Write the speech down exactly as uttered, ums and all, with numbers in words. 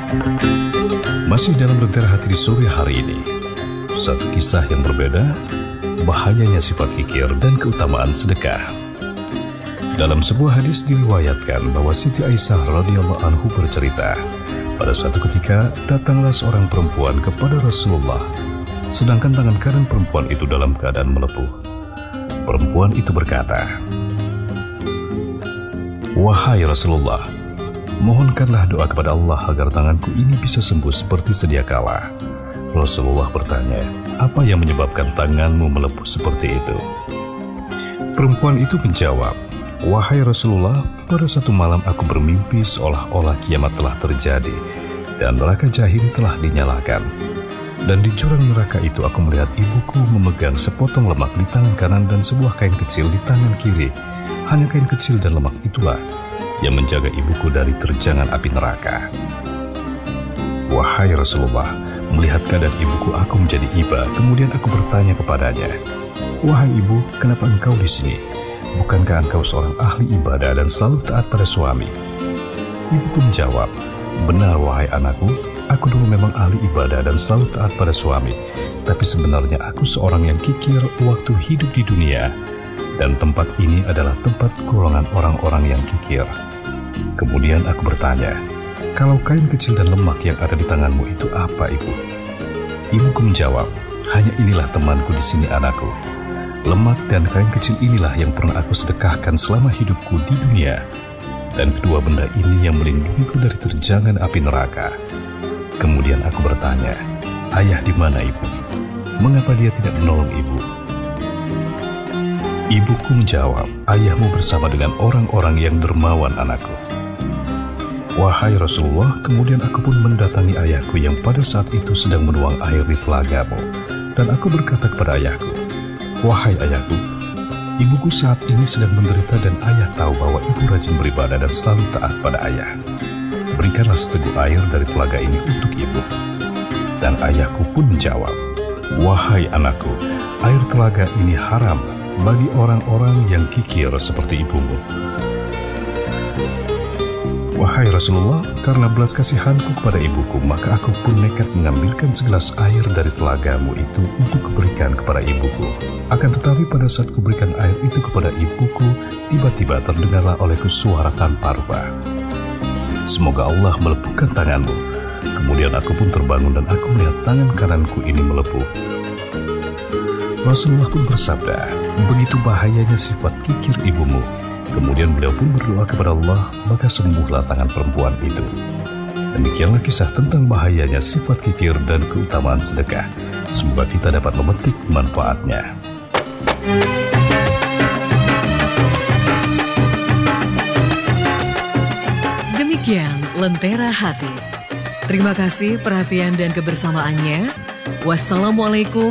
Masih dalam Lentera Hati di sore hari ini, satu kisah yang berbeda, bahayanya sifat kikir dan keutamaan sedekah. Dalam sebuah hadis diriwayatkan bahwa Siti Aisyah radhiyallahu anhu bercerita, pada suatu ketika datanglah seorang perempuan kepada Rasulullah, sedangkan tangan kanan perempuan itu dalam keadaan melepuh. Perempuan itu berkata, "Wahai Rasulullah, mohonkanlah doa kepada Allah agar tanganku ini bisa sembuh seperti sedia kala." Rasulullah bertanya, "Apa yang menyebabkan tanganmu melepuh seperti itu?" Perempuan itu menjawab, "Wahai Rasulullah, pada satu malam aku bermimpi seolah-olah kiamat telah terjadi dan neraka jahim telah dinyalakan. Dan di jurang neraka itu aku melihat ibuku memegang sepotong lemak di tangan kanan dan sebuah kain kecil di tangan kiri. Hanya kain kecil dan lemak itulah yang menjaga ibuku dari terjangan api neraka." Wahai Rasulullah, melihat keadaan ibuku aku menjadi iba. Kemudian aku bertanya kepadanya, "Wahai ibu, kenapa engkau di sini? Bukankah engkau seorang ahli ibadah dan selalu taat pada suami?" Ibuku menjawab, "Benar wahai anakku, aku dulu memang ahli ibadah dan selalu taat pada suami. Tapi sebenarnya aku seorang yang kikir waktu hidup di dunia. Dan tempat ini adalah tempat golongan orang-orang yang kikir." Kemudian aku bertanya, "Kalau kain kecil dan lemak yang ada di tanganmu itu apa, Ibu?" Ibuku menjawab, "Hanya inilah temanku di sini anakku. Lemak dan kain kecil inilah yang pernah aku sedekahkan selama hidupku di dunia. Dan kedua benda ini yang melindungiku dari terjangan api neraka." Kemudian aku bertanya, "Ayah di mana Ibu? Mengapa dia tidak menolong Ibu?" Ibuku menjawab, "Ayahmu bersama dengan orang-orang yang dermawan anakku." Wahai Rasulullah, kemudian aku pun mendatangi ayahku yang pada saat itu sedang menuang air di telagamu. Dan aku berkata kepada ayahku, "Wahai ayahku, ibuku saat ini sedang menderita dan ayah tahu bahwa ibu rajin beribadah dan selalu taat pada ayah. Berikanlah seteguk air dari telaga ini untuk ibu." Dan ayahku pun menjawab, "Wahai anakku, air telaga ini haram bagi orang-orang yang kikir seperti ibumu." Wahai Rasulullah, karena belas kasihanku kepada ibuku, maka aku pun nekat mengambilkan segelas air dari telagamu itu untuk kuberikan kepada ibuku. Akan tetapi pada saat kuberikan air itu kepada ibuku, tiba-tiba terdengarlah olehku suara tanpa rupa, "Semoga Allah melepuhkan tanganmu." Kemudian aku pun terbangun dan aku melihat tangan kananku ini melepuh. Rasulullah pun bersabda, "Begitu bahayanya sifat kikir ibumu." Kemudian beliau pun berdoa kepada Allah, maka sembuhlah tangan perempuan itu. Demikianlah kisah tentang bahayanya sifat kikir dan keutamaan sedekah. Semoga kita dapat memetik manfaatnya. Demikian Lentera Hati. Terima kasih perhatian dan kebersamaannya. Wassalamualaikum